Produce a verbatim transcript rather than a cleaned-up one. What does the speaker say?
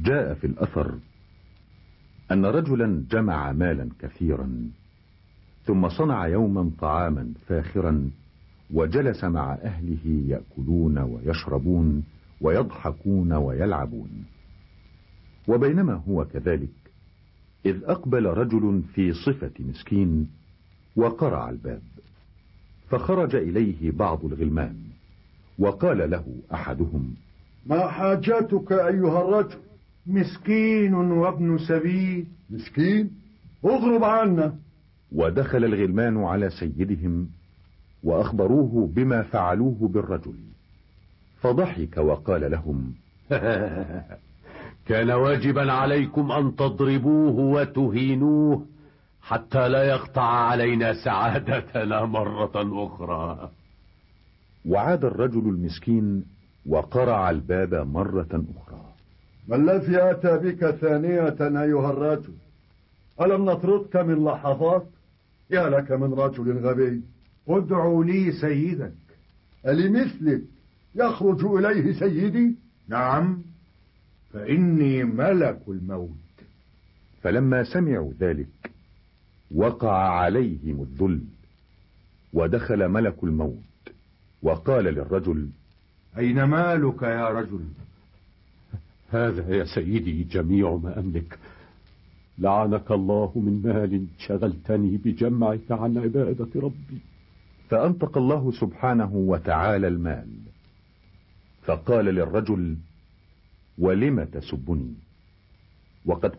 جاء في الأثر أن رجلا جمع مالا كثيرا، ثم صنع يوما طعاما فاخرا، وجلس مع أهله يأكلون ويشربون ويضحكون ويلعبون. وبينما هو كذلك إذ أقبل رجل في صفة مسكين وقرع الباب، فخرج إليه بعض الغلمان وقال له أحدهم: ما حاجتك أيها الرجل؟ مسكين وابن سبيل. مسكين؟ اغرب عنا. ودخل الغلمان على سيدهم وأخبروه بما فعلوه بالرجل، فضحك وقال لهم: كان واجبا عليكم أن تضربوه وتهينوه حتى لا يقطع علينا سعادتنا مرة أخرى. وعاد الرجل المسكين وقرع الباب مرة أخرى. ما الذي أتى بك ثانية أيها الرجل؟ ألم نطردك من لحظات؟ يا لك من رجل غبي. ادعوا لي سيدك. ألمثلك يخرج إليه سيدي؟ نعم، فإني ملك الموت. فلما سمعوا ذلك وقع عليهم الذل، ودخل ملك الموت وقال للرجل: أين مالك يا رجل؟ هذا يا سيدي جميع ما أملك، لعنك الله من مال شغلتني بجمعك عن عبادة ربي. فأنطق الله سبحانه وتعالى المال، فقال للرجل: ولم تسبني وقد